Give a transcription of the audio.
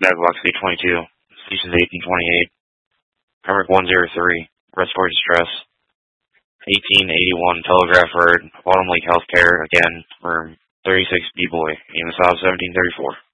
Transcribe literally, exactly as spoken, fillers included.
Bagbox eight twenty-two, Stations eighteen twenty-eight, Pembroke one oh three, Respiratory Distress, eighteen eighty-one Telegraph Road, Autumn Lake Healthcare, again, room thirty-six B-Boy, E M S seventeen thirty-four.